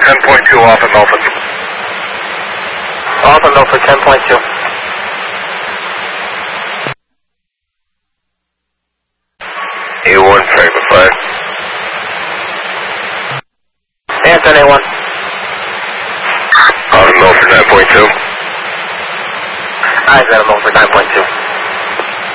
10.2 off and Milford. Off and Milford 10.2. A1 Franklin 5. Anton A1. Off and Milford 9.2. Eyes at him over 9.2.